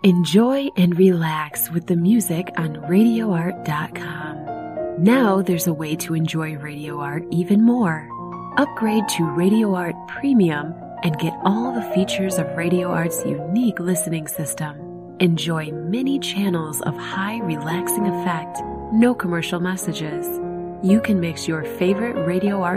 Enjoy and relax with the music on RadioArt.com. Now there's a way to enjoy Radio Art even more. Upgrade to Radio Art Premium and get all the features of Radio Art's unique listening system. Enjoy many channels of high relaxing effect, no commercial messages. You can mix your favorite Radio Art